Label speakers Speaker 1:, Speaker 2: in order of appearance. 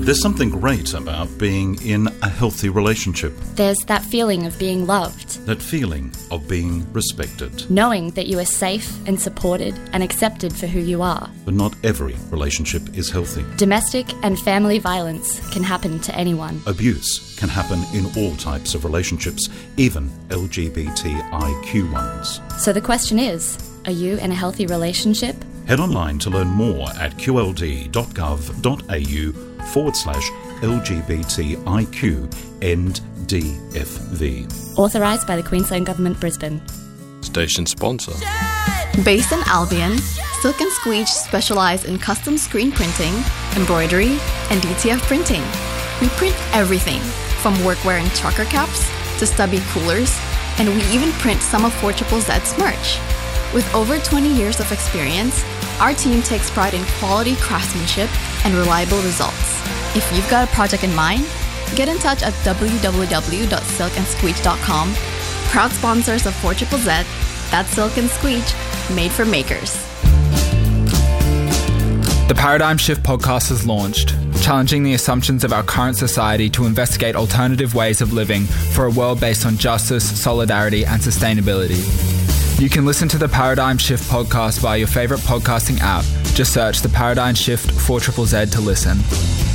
Speaker 1: There's something great about being in a healthy relationship.
Speaker 2: There's that feeling of being loved.
Speaker 1: That feeling of being respected.
Speaker 2: Knowing that you are safe and supported and accepted for who you are.
Speaker 1: But not every relationship is healthy.
Speaker 2: Domestic and family violence can happen to anyone.
Speaker 1: Abuse can happen in all types of relationships, even LGBTIQ ones.
Speaker 2: So the question is, are you in a healthy relationship?
Speaker 1: Head online to learn more at qld.gov.au/LGBTIQ-NDFV.
Speaker 2: Authorised by the Queensland Government, Brisbane.
Speaker 3: Station sponsor.
Speaker 4: Based in Albion, Silk and Squeege specialise in custom screen printing, embroidery, and DTF printing. We print everything, from workwear and trucker caps to stubby coolers, and we even print some of 4ZZ's merch. With over 20 years of experience, our team takes pride in quality craftsmanship and reliable results. If you've got a project in mind, get in touch at www.silkandsqueege.com. Proud sponsors of 4ZZZ, that's Silk and Squeege, made for makers.
Speaker 5: The Paradigm Shift podcast has launched, challenging the assumptions of our current society to investigate alternative ways of living for a world based on justice, solidarity, and sustainability. You can listen to the Paradigm Shift podcast via your favourite podcasting app. Just search the Paradigm Shift 4ZZZ to listen.